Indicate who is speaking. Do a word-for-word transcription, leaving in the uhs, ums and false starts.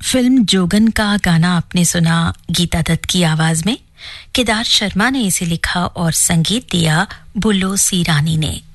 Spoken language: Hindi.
Speaker 1: फिल्म जोगन का गाना आपने सुना गीता दत्त की आवाज में। केदार शर्मा ने इसे लिखा और संगीत दिया बुल्लो सी रानी ने।